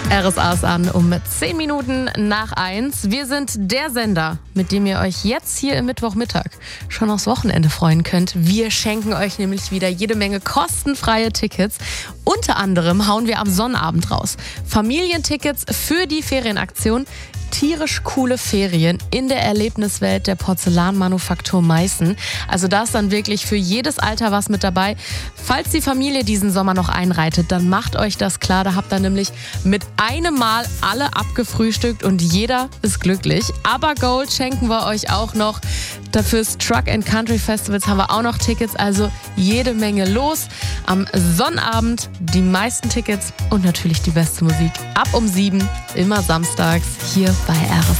RSA ist an um 10 Minuten nach 1. Wir sind der Sender, mit dem ihr euch jetzt hier im Mittwochmittag schon aufs Wochenende freuen könnt. Wir schenken euch nämlich wieder jede Menge kostenfreie Tickets. Unter anderem hauen wir am Sonnabend raus Familientickets für die Ferienaktion. Tierisch coole Ferien in der Erlebniswelt der Porzellanmanufaktur Meißen. Also da ist dann wirklich für jedes Alter was mit dabei. Falls die Familie diesen Sommer noch einreitet, dann macht euch das klar. Da habt ihr nämlich mit einem Mal alle abgefrühstückt und jeder ist glücklich. Aber Gold schenken wir euch auch noch. Fürs Truck and Country Festivals haben wir auch noch Tickets, also jede Menge los. Am Sonnabend die meisten Tickets und natürlich die beste Musik ab um 7, immer samstags hier bei RSA.